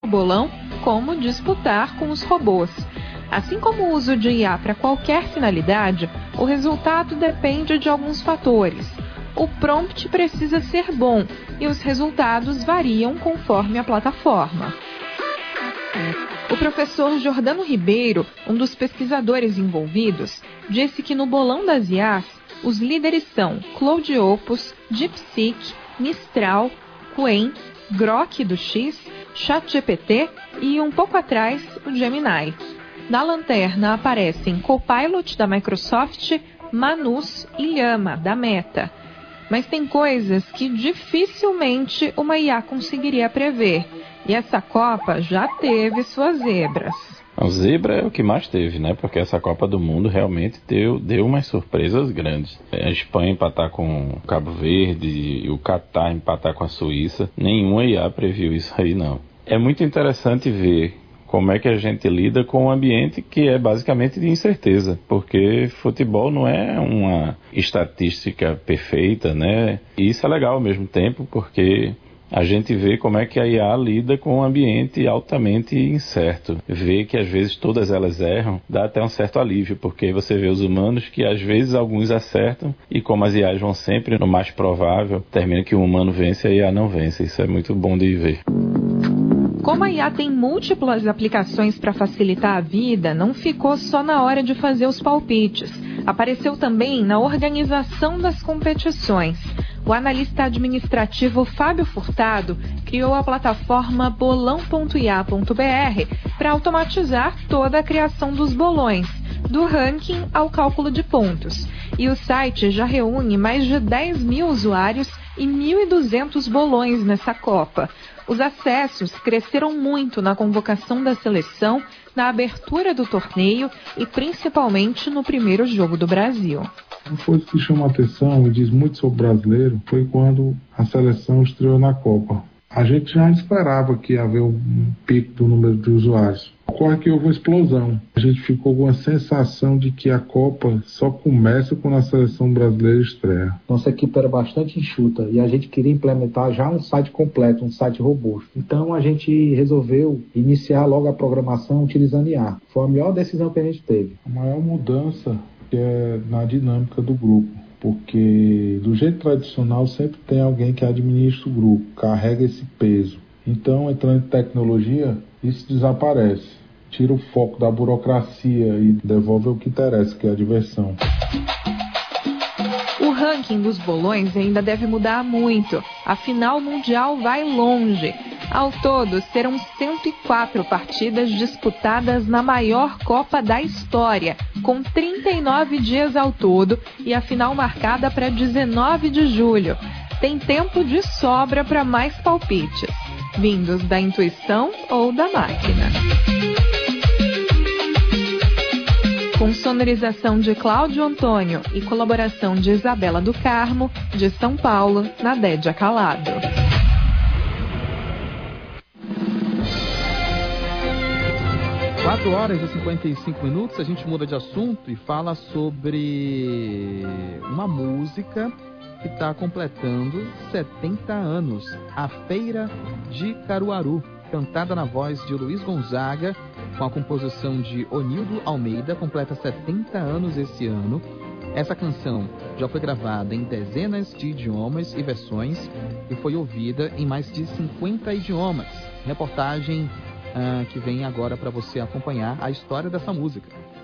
bolão, como disputar com os robôs. Assim como o uso de IA para qualquer finalidade, o resultado depende de alguns fatores. O prompt precisa ser bom e os resultados variam conforme a plataforma. O professor Jordano Ribeiro, um dos pesquisadores envolvidos, disse que no bolão das IAs, os líderes são Claude Opus, DeepSeek, Mistral, Qwen, Grok do X, ChatGPT e, um pouco atrás, o Gemini. Na lanterna aparecem Copilot da Microsoft, Manus e Llama da Meta. Mas tem coisas que dificilmente uma IA conseguiria prever. E essa Copa já teve suas zebras. A zebra é o que mais teve, né? Porque essa Copa do Mundo realmente deu umas surpresas grandes. A Espanha empatar com o Cabo Verde e o Catar empatar com a Suíça. Nenhuma IA previu isso aí, não. É muito interessante ver como é que a gente lida com um ambiente que é basicamente de incerteza, porque futebol não é uma estatística perfeita, né? E isso é legal ao mesmo tempo, porque a gente vê como é que a IA lida com um ambiente altamente incerto. Vê que às vezes todas elas erram, dá até um certo alívio, porque você vê os humanos que às vezes alguns acertam, e como as IAs vão sempre no mais provável, termina que o humano vence e a IA não vence. Isso é muito bom de ver. Como a IA tem múltiplas aplicações para facilitar a vida, não ficou só na hora de fazer os palpites. Apareceu também na organização das competições. O analista administrativo Fábio Furtado criou a plataforma bolão.ia.br para automatizar toda a criação dos bolões, do ranking ao cálculo de pontos. E o site já reúne mais de 10 mil usuários e 1.200 bolões nessa Copa. Os acessos cresceram muito na convocação da seleção, na abertura do torneio e principalmente no primeiro jogo do Brasil. Uma coisa que chama a atenção e diz muito sobre o brasileiro foi quando a seleção estreou na Copa. A gente já esperava que ia haver um pico do número de usuários. Ocorre que houve uma explosão. A gente ficou com a sensação de que a Copa só começa quando a seleção brasileira estreia. Nossa equipe era bastante enxuta e a gente queria implementar já um site completo, um site robusto. Então a gente resolveu iniciar logo a programação utilizando IA. Foi a melhor decisão que a gente teve. A maior mudança é na dinâmica do grupo. Porque do jeito tradicional sempre tem alguém que administra o grupo, carrega esse peso. Então, entrando em tecnologia, isso desaparece. Tira o foco da burocracia e devolve o que interessa, que é a diversão. O ranking dos bolões ainda deve mudar muito. A final mundial vai longe. Ao todo, serão 104 partidas disputadas na maior Copa da história, com 39 dias ao todo e a final marcada para 19 de julho. Tem tempo de sobra para mais palpites, vindos da intuição ou da máquina. Com sonorização de Cláudio Antônio e colaboração de Isabela do Carmo, de São Paulo, Nadédia Calado. 4h55, a gente muda de assunto e fala sobre uma música que está completando 70 anos, a Feira de Caruaru, cantada na voz de Luiz Gonzaga, com a composição de Onildo Almeida, completa 70 anos esse ano. Essa canção já foi gravada em dezenas de idiomas e versões e foi ouvida em mais de 50 idiomas. Reportagem que vem agora para você acompanhar a história dessa música.